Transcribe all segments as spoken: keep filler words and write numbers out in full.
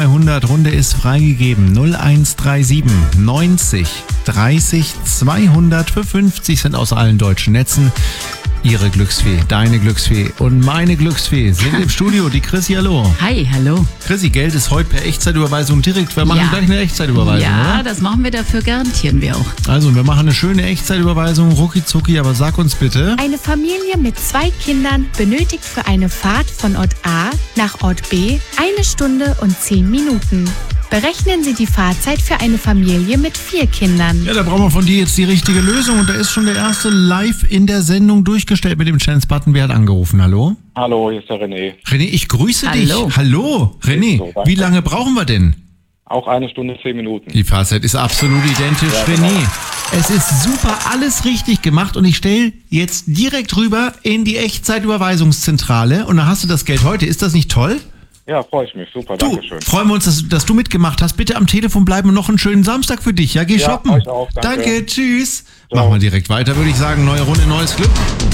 zweihundert. Runde ist freigegeben. null eins drei sieben neunzig dreißig zweihundert für fünfzig Cent aus allen deutschen Netzen. Ihre Glücksfee, deine Glücksfee und meine Glücksfee sind im Studio. Die Chrissy, hallo. Hi, hallo. Chrissy, Geld ist heute per Echtzeitüberweisung direkt. Wir machen Ja. gleich eine Echtzeitüberweisung, Ja, oder? das machen wir, dafür garantieren wir auch. Also, wir machen eine schöne Echtzeitüberweisung, rucki zucki, aber sag uns bitte. Eine Familie mit zwei Kindern benötigt für eine Fahrt von Ort A nach Ort B eine Stunde und zehn Minuten. Berechnen Sie die Fahrzeit für eine Familie mit vier Kindern. Ja, da brauchen wir von dir jetzt die richtige Lösung. Und da ist schon der erste live in der Sendung durchgestellt mit dem Chance-Button. Wer hat angerufen? Hallo? Hallo, hier ist der René. René, ich grüße Hallo. dich. Hallo, René. So, danke. Wie lange brauchen wir denn? Auch eine Stunde, zehn Minuten. Die Fahrzeit ist absolut identisch, Ja, genau. René. Es ist super, alles richtig gemacht und ich stelle jetzt direkt rüber in die Echtzeitüberweisungszentrale und dann hast du das Geld heute. Ist das nicht toll? Ja, freue ich mich. Super, Du, danke schön. freuen wir uns, dass, dass du mitgemacht hast. Bitte am Telefon bleiben und noch einen schönen Samstag für dich. Ja, geh Ja, shoppen. euch auch, danke. Tschüss. Ciao. Machen wir direkt weiter, würde ich sagen. Neue Runde, neues Glück.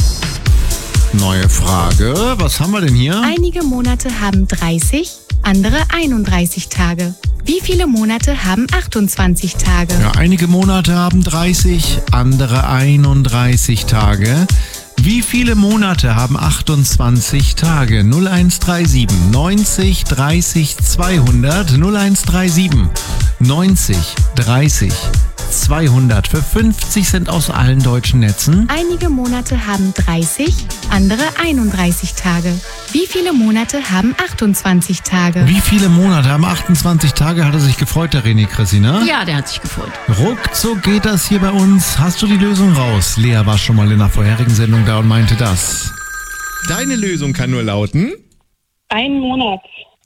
Neue Frage. Was haben wir denn hier? Einige Monate haben dreißig, andere einunddreißig Tage. Wie viele Monate haben achtundzwanzig Tage? Ja, einige Monate haben dreißig, andere einunddreißig Tage. Wie viele Monate haben achtundzwanzig Tage? null eins drei sieben neunzig dreißig zweihundert null eins drei sieben neunzig dreißig zweihundert für fünfzig Cent aus allen deutschen Netzen. Einige Monate haben dreißig, andere einunddreißig Tage. Wie viele Monate haben achtundzwanzig Tage? Wie viele Monate haben achtundzwanzig Tage? Hat er sich gefreut, der René Chrissy, ne? Ja, der hat sich gefreut. Ruckzuck geht das hier bei uns. Hast du die Lösung raus? Lea war schon mal in der vorherigen Sendung da und meinte das. Deine Lösung kann nur lauten... Ein Monat.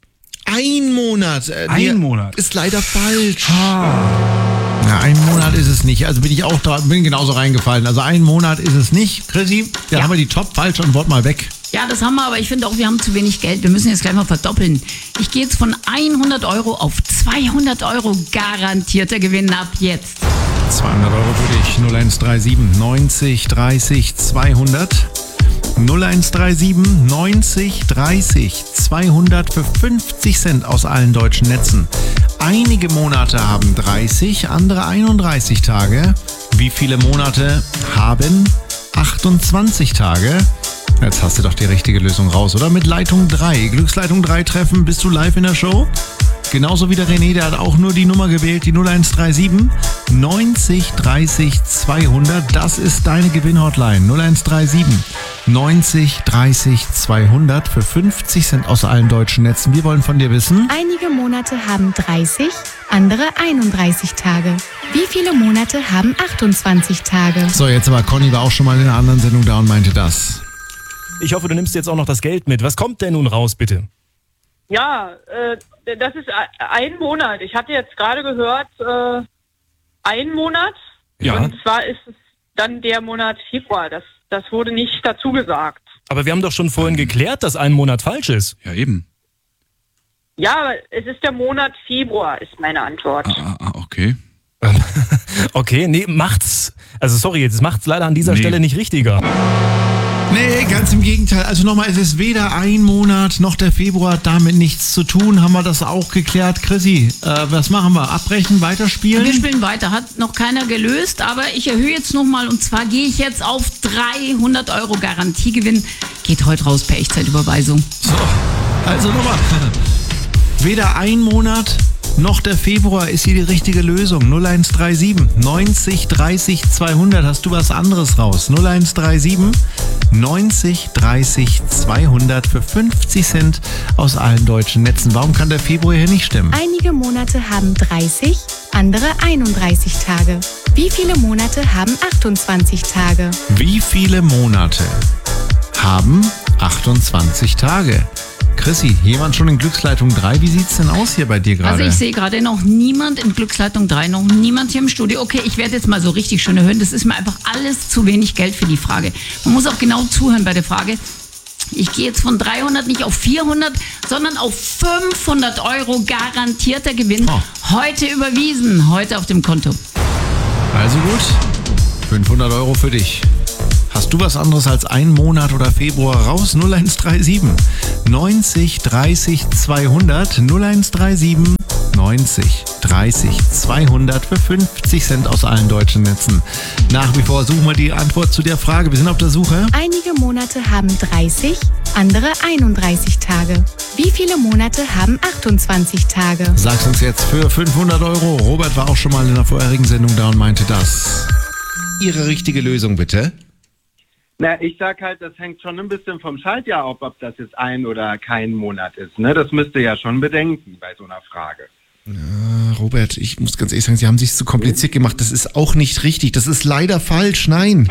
Ein Monat. Äh, Ein der Monat. Ist leider falsch. Ja, ein Monat ist es nicht. Also bin ich auch da, bin genauso reingefallen. Also ein Monat ist es nicht. Chrissy, da Ja. haben wir die Top falsch und Wort mal weg. Ja, das haben wir, aber ich finde auch, wir haben zu wenig Geld. Wir müssen jetzt gleich mal verdoppeln. Ich gehe jetzt von hundert Euro auf zweihundert Euro garantierter Gewinn ab jetzt. zweihundert Euro für dich. null eins drei sieben neunzig dreißig zweihundert null eins drei sieben neunzig dreißig zweihundert für fünfzig Cent aus allen deutschen Netzen. Einige Monate haben dreißig, andere einunddreißig Tage. Wie viele Monate haben achtundzwanzig Tage? Jetzt hast du doch die richtige Lösung raus, oder? Mit Leitung drei. Glücksleitung drei treffen. Bist du live in der Show? Genauso wie der René, der hat auch nur die Nummer gewählt, die null eins drei sieben neunzig dreißig zweihundert. Das ist deine Gewinnhotline. null eins drei sieben neunzig dreißig zweihundert für fünfzig Cent aus allen deutschen Netzen. Wir wollen von dir wissen. Einige Monate haben dreißig, andere einunddreißig Tage. Wie viele Monate haben achtundzwanzig Tage? So, jetzt aber Conny war auch schon mal in einer anderen Sendung da und meinte das. Ich hoffe, du nimmst jetzt auch noch das Geld mit. Was kommt denn nun raus, bitte? Ja, äh, das ist ein Monat. Ich hatte jetzt gerade gehört, äh, ein Monat. Ja. Und zwar ist es dann der Monat Februar. Das, das wurde nicht dazu gesagt. Aber wir haben doch schon vorhin geklärt, dass ein Monat falsch ist. Ja, eben. Ja, aber es ist der Monat Februar, ist meine Antwort. Ah, ah, okay. Okay, nee, macht's. Also sorry, jetzt macht's leider an dieser Nee. Stelle nicht richtiger. Nee, ganz im Gegenteil. Also nochmal, es ist weder ein Monat noch der Februar, hat damit nichts zu tun. Haben wir das auch geklärt? Chrissy, äh, was machen wir? Abbrechen, weiterspielen? Wir spielen weiter, hat noch keiner gelöst, aber ich erhöhe jetzt nochmal und zwar gehe ich jetzt auf dreihundert Euro Garantiegewinn. Geht heute raus per Echtzeitüberweisung. So, also nochmal. Weder ein Monat noch der Februar ist hier die richtige Lösung. null eins drei sieben neunzig dreißig zweihundert. Hast du was anderes raus? null eins drei sieben neunzig dreißig zweihundert für fünfzig Cent aus allen deutschen Netzen. Warum kann der Februar hier nicht stimmen? Einige Monate haben dreißig, andere einunddreißig Tage. Wie viele Monate haben achtundzwanzig Tage? Wie viele Monate haben achtundzwanzig Tage? Chrissy, jemand schon in Glücksleitung drei? Wie sieht's denn aus hier bei dir gerade? Also ich sehe gerade noch niemand in Glücksleitung drei, noch niemand hier im Studio. Okay, ich werde jetzt mal so richtig schön hören. Das ist mir einfach alles zu wenig Geld für die Frage. Man muss auch genau zuhören bei der Frage. Ich gehe jetzt von dreihundert nicht auf vierhundert, sondern auf fünfhundert Euro garantierter Gewinn. Oh. Heute überwiesen, heute auf dem Konto. Also gut, fünfhundert Euro für dich. Hast Suchst du was anderes als einen Monat oder Februar raus? null eins drei sieben neunzig dreißig zweihundert null eins drei sieben neunzig dreißig zweihundert für fünfzig Cent aus allen deutschen Netzen. Nach wie vor suchen wir die Antwort zu der Frage. Wir sind auf der Suche. Einige Monate haben dreißig, andere einunddreißig Tage. Wie viele Monate haben achtundzwanzig Tage? Sag's uns jetzt für fünfhundert Euro. Robert war auch schon mal in der vorherigen Sendung da und meinte das. Ihre richtige Lösung bitte. Na, ich sag halt, das hängt schon ein bisschen vom Schaltjahr ab, ob das jetzt ein oder kein Monat ist. Ne? Das müsst ihr ja schon bedenken bei so einer Frage. Ja, Robert, ich muss ganz ehrlich sagen, Sie haben sich zu kompliziert gemacht. Das ist auch nicht richtig. Das ist leider falsch. Nein.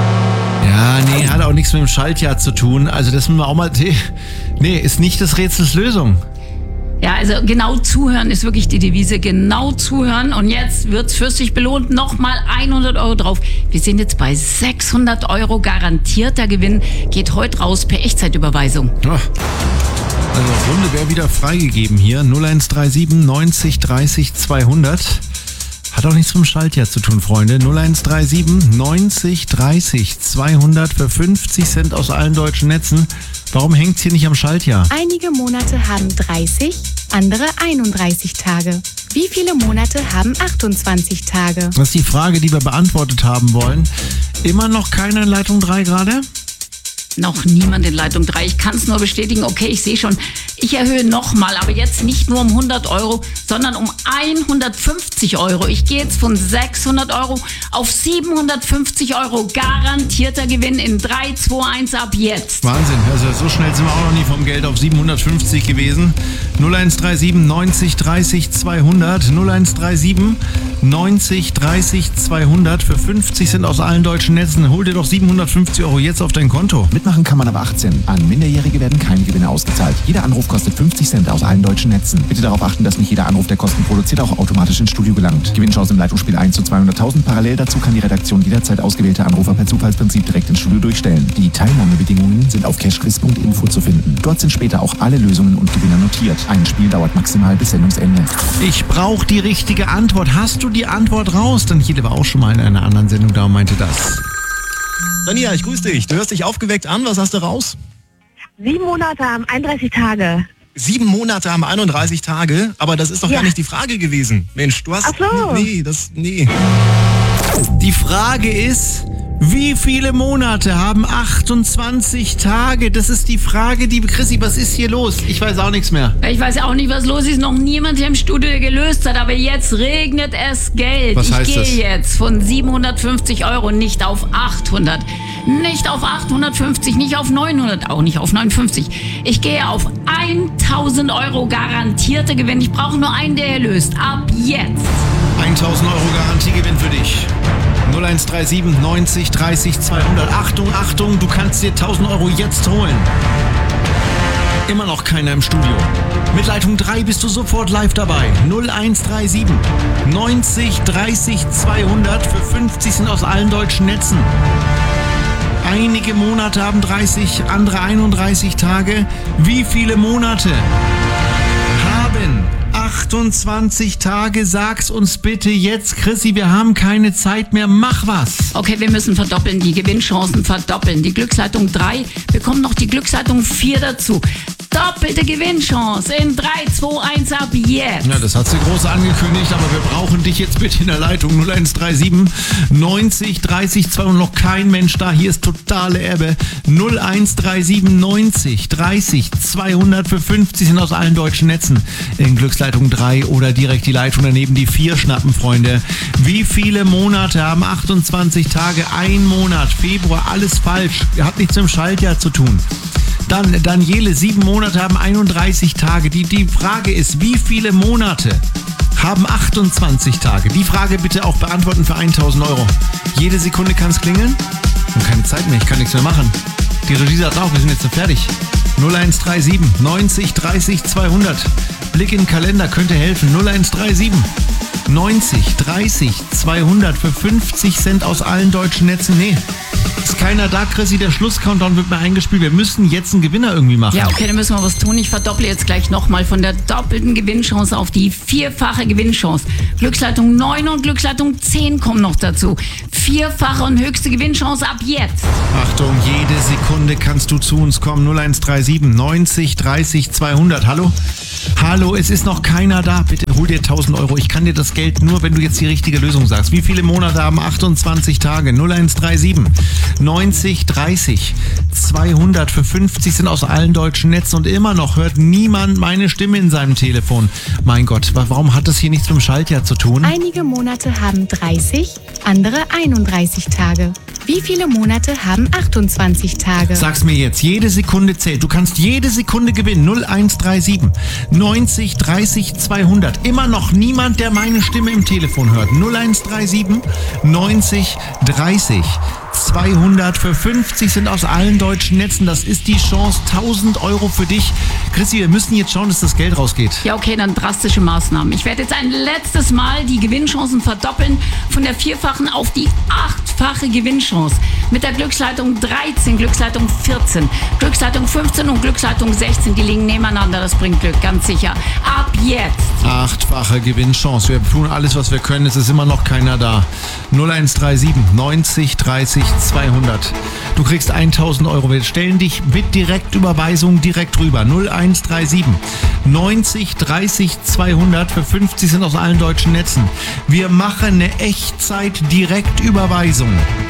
Ja, nee, hat auch nichts mit dem Schaltjahr zu tun. Also das müssen wir auch mal... Nee, ist nicht des Rätsels Lösung. Ja, also genau zuhören ist wirklich die Devise. Genau zuhören. Und jetzt wird's fürstlich belohnt. Nochmal hundert Euro drauf. Wir sind jetzt bei sechshundert Euro garantierter Gewinn. Geht heute raus per Echtzeitüberweisung. Ja. Also Runde wäre wieder freigegeben hier. null eins drei sieben neunzig dreißig zweihundert. Hat auch nichts mit dem Schaltjahr zu tun, Freunde. null eins drei sieben neunzig dreißig zweihundert für fünfzig Cent aus allen deutschen Netzen. Warum hängt's hier nicht am Schaltjahr? Einige Monate haben dreißig, andere einunddreißig Tage. Wie viele Monate haben achtundzwanzig Tage? Das ist die Frage, die wir beantwortet haben wollen. Immer noch keine in Leitung drei gerade? Noch niemand in Leitung drei. Ich kann es nur bestätigen. Okay, ich sehe schon. Ich erhöhe nochmal, aber jetzt nicht nur um hundert Euro, sondern um hundertfünfzig Euro. Ich gehe jetzt von sechshundert Euro auf siebenhundertfünfzig Euro. Garantierter Gewinn in drei, zwei, eins ab jetzt. Wahnsinn. Also so schnell sind wir auch noch nie vom Geld auf siebenhundertfünfzig gewesen. null eins drei sieben neunzig dreißig zweihundert null eins drei sieben neunzig dreißig zweihundert für fünfzig Cent aus allen deutschen Netzen. Hol dir doch siebenhundertfünfzig Euro jetzt auf dein Konto. Mitmachen kann man aber achtzehn. An Minderjährige werden keine Gewinne ausgezahlt. Jeder Anruf kostet fünfzig Cent aus allen deutschen Netzen. Bitte darauf achten, dass nicht jeder Anruf, der Kosten produziert, auch automatisch ins Studio gelangt. Gewinnchance im Leitungsspiel eins zu zweihunderttausend. Parallel dazu kann die Redaktion jederzeit ausgewählte Anrufer per Zufallsprinzip direkt ins Studio durchstellen. Die Teilnahmebedingungen sind auf cashquiz punkt info zu finden. Dort sind später auch alle Lösungen und Gewinner notiert. Ein Spiel dauert maximal bis Sendungsende. Ich brauche die richtige Antwort. Hast du die Antwort raus? Daniele war auch schon mal in einer anderen Sendung da und meinte das. Daniela, ich grüße dich. Du hörst dich aufgeweckt an. Was hast du raus? Sieben Monate haben einunddreißig Tage. Sieben Monate haben einunddreißig Tage, aber das ist doch Ja. gar nicht die Frage gewesen. Mensch, du hast... Ach so. Nee, das... Nee. Die Frage ist, wie viele Monate haben achtundzwanzig Tage? Das ist die Frage, die... Chrissy, was ist hier los? Ich weiß auch nichts mehr. Ich weiß auch nicht, was los ist. Noch niemand hier im Studio gelöst hat, aber jetzt regnet es Geld. Was ich heißt gehe das? jetzt von siebenhundertfünfzig Euro nicht auf achthundert. Nicht auf achthundertfünfzig, nicht auf neunhundert, auch nicht auf neunundfünfzig. Ich gehe auf tausend Euro garantierter Gewinn. Ich brauche nur einen, der hier löst. Ab jetzt. tausend Euro Garantiegewinn für dich. null eins drei sieben neunzig dreißig zweihundert. Achtung, Achtung, du kannst dir tausend Euro jetzt holen. Immer noch keiner im Studio. Mit Leitung drei bist du sofort live dabei. null eins drei sieben neunzig dreißig zweihundert für fünfzig Cent aus allen deutschen Netzen. Einige Monate haben dreißig, andere einunddreißig Tage. Wie viele Monate haben achtundzwanzig Tage? Sag's uns bitte jetzt, Chrissy, wir haben keine Zeit mehr. Mach was. Okay, wir müssen verdoppeln, die Gewinnchancen verdoppeln. Die Glücksleitung drei bekommt noch die Glücksleitung vier dazu. Doppelte Gewinnchance in drei, zwei, eins ab jetzt. Ja, das hat sie groß angekündigt, aber wir brauchen dich jetzt bitte in der Leitung. null eins drei sieben neunzig dreißig zweihundert. Noch kein Mensch da. Hier ist totale Ebbe. null eins drei sieben neunzig dreißig zweihundert für fünfzig sind aus allen deutschen Netzen. In Glücksleitung drei oder direkt die Leitung daneben die vier schnappen, Freunde. Wie viele Monate haben achtundzwanzig Tage? Ein Monat, Februar, alles falsch. Hat nichts mit dem Schaltjahr zu tun. Dann Daniele, sieben Monate haben einunddreißig Tage. Die, die Frage ist, wie viele Monate haben achtundzwanzig Tage? Die Frage bitte auch beantworten für tausend Euro. Jede Sekunde kann es klingeln. Und keine Zeit mehr, ich kann nichts mehr machen. Die Regie sagt auch, wir sind jetzt so fertig. null eins drei sieben neunzig dreißig zweihundert. Blick in den Kalender könnte helfen. null eins drei sieben neunzig dreißig zweihundert für fünfzig Cent aus allen deutschen Netzen. Nee, Ist keiner da, Chrissy? Der Schlusscountdown wird mir eingespielt. Wir müssen jetzt einen Gewinner irgendwie machen. Ja, okay, dann müssen wir was tun. Ich verdopple jetzt gleich nochmal von der doppelten Gewinnchance auf die vierfache Gewinnchance. Glücksleitung neun und Glücksleitung zehn kommen noch dazu. Vierfache und höchste Gewinnchance ab jetzt. Achtung, jede Sekunde kannst du zu uns kommen. null eins drei sieben neunzig dreißig zweihundert. Hallo? Hallo, es ist noch keiner da. Bitte hol dir tausend Euro. Ich kann dir das Geld nur, wenn du jetzt die richtige Lösung sagst. Wie viele Monate haben achtundzwanzig Tage? null eins drei sieben neunzig dreißig zweihundert für fünfzig sind aus allen deutschen Netzen und immer noch hört niemand meine Stimme in seinem Telefon. Mein Gott, warum hat das hier nichts mit dem Schaltjahr zu tun? Einige Monate haben dreißig, andere einunddreißig Tage. Wie viele Monate haben achtundzwanzig Tage? Sag's mir jetzt, jede Sekunde zählt. Du kannst jede Sekunde gewinnen. null eins drei sieben neunzig dreißig zweihundert. Immer noch niemand, der meine Stimme im Telefon hört. null eins drei sieben neunzig dreißig zweihundert für fünfzig sind aus allen deutschen Netzen. Das ist die Chance. tausend Euro für dich. Chrissy, wir müssen jetzt schauen, dass das Geld rausgeht. Ja, okay, dann drastische Maßnahmen. Ich werde jetzt ein letztes Mal die Gewinnchancen verdoppeln von der vierfachen auf die achtfache Gewinnchance. Mit der Glücksleitung dreizehn, Glücksleitung vierzehn, Glücksleitung fünfzehn und Glücksleitung sechzehn. Die liegen nebeneinander, das bringt Glück, ganz sicher. Ab jetzt. Achtfache Gewinnchance. Wir tun alles, was wir können. Es ist immer noch keiner da. null eins drei sieben neunzig dreißig zweihundert. Du kriegst tausend Euro. Wir stellen dich mit Direktüberweisung direkt rüber. null eins drei sieben neunzig dreißig zweihundert für fünfzig sind aus allen deutschen Netzen. Wir machen eine Echtzeit-Direktüberweisung.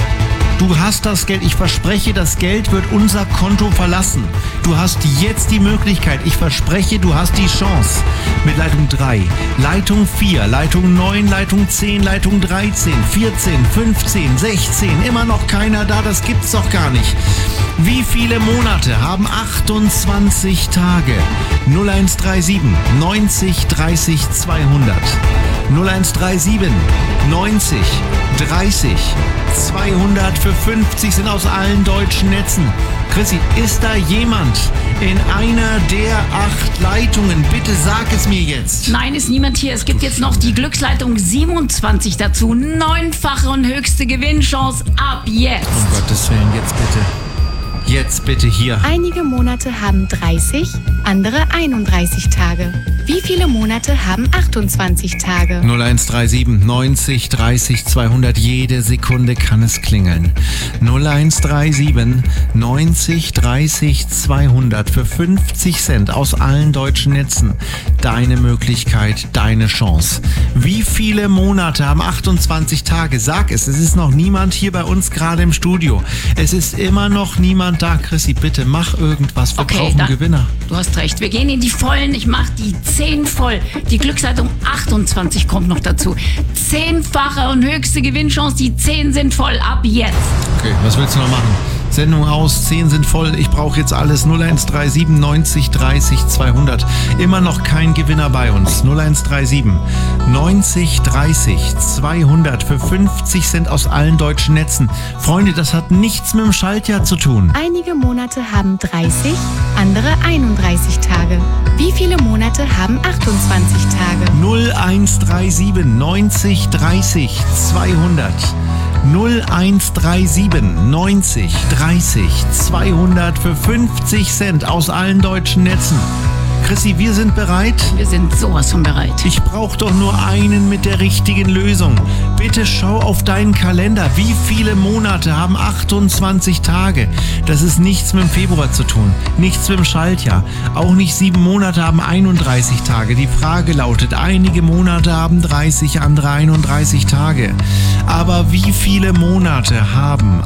Du hast das Geld, ich verspreche, das Geld wird unser Konto verlassen. Du hast jetzt die Möglichkeit, ich verspreche, du hast die Chance. Mit Leitung drei, Leitung vier, Leitung neun, Leitung zehn, Leitung dreizehn, vierzehn, fünfzehn, sechzehn, immer noch keiner da, das gibt's doch gar nicht. Wie viele Monate haben achtundzwanzig Tage? null eins drei sieben neunzig dreißig zweihundert. null eins drei sieben neunzig dreißig zweihundert für fünfzig sind aus allen deutschen Netzen. Chrissy, ist da jemand in einer der acht Leitungen? Bitte sag es mir jetzt. Nein, ist niemand hier. Es gibt jetzt noch die Glücksleitung siebenundzwanzig dazu. Neunfache und höchste Gewinnchance ab jetzt. Um Gottes Willen, jetzt bitte. Jetzt bitte hier. Einige Monate haben dreißig, andere einunddreißig Tage. Wie viele Monate haben achtundzwanzig Tage? null eins drei sieben neunzig dreißig zweihundert. Jede Sekunde kann es klingeln. null eins drei sieben neunzig dreißig zweihundert für fünfzig Cent aus allen deutschen Netzen. Deine Möglichkeit, deine Chance. Wie viele Monate haben achtundzwanzig Tage? Sag es, es ist noch niemand hier bei uns gerade im Studio. Es ist immer noch niemand da. Chrissy, bitte mach irgendwas. Wir okay, brauchen dann, Gewinner. Du hast recht. Wir gehen in die Vollen. Ich mache die zehn voll. Die Glücksleitung achtundzwanzig kommt noch dazu. Zehnfache und höchste Gewinnchance. Die zehn sind voll. Ab jetzt. Okay, was willst du noch machen? Sendung aus, zehn sind voll. Ich brauche jetzt alles. null eins drei sieben neunzig dreißig zweihundert. Immer noch kein Gewinner bei uns. null eins drei sieben neunzig dreißig zweihundert für fünfzig Cent aus allen deutschen Netzen. Freunde, das hat nichts mit dem Schaltjahr zu tun. Einige Monate haben dreißig, andere einunddreißig Tage. Wie viele Monate haben achtundzwanzig Tage? null eins drei sieben neunzig dreißig zweihundert. null eins drei sieben neunzig dreißig zweihundert für fünfzig Cent aus allen deutschen Netzen. Chrissy, wir sind bereit? Wir sind sowas von bereit. Ich brauche doch nur einen mit der richtigen Lösung. Bitte schau auf deinen Kalender. Wie viele Monate haben achtundzwanzig Tage? Das ist nichts mit dem Februar zu tun. Nichts mit dem Schaltjahr. Auch nicht sieben Monate haben einunddreißig Tage. Die Frage lautet, einige Monate haben dreißig, andere einunddreißig Tage. Aber wie viele Monate haben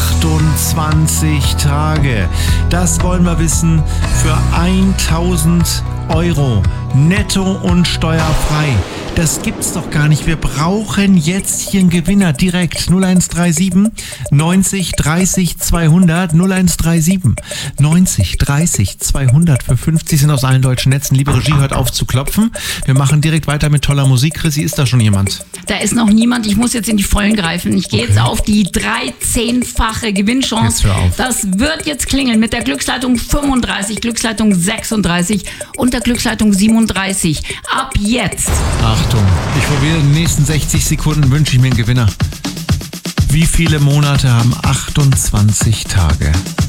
achtundzwanzig Tage? Das wollen wir wissen für tausend Euro netto und steuerfrei. Das gibt's doch gar nicht. Wir brauchen jetzt hier einen Gewinner direkt. null eins drei sieben neunzig dreißig zweihundert. null eins drei sieben neunzig dreißig zweihundert für fünfzig sind aus allen deutschen Netzen. Liebe Regie, hört auf zu klopfen. Wir machen direkt weiter mit toller Musik. Chrissy, ist da schon jemand? Da ist noch niemand. Ich muss jetzt in die Vollen greifen. Ich gehe okay. jetzt auf die dreizehnfache Gewinnchance. Das wird jetzt klingeln mit der Glücksleitung fünfunddreißig, Glücksleitung sechsunddreißig und der Glücksleitung siebenunddreißig. Ab jetzt. Achtung, ich probiere in den nächsten sechzig Sekunden, wünsche ich mir einen Gewinner. Wie viele Monate haben achtundzwanzig Tage?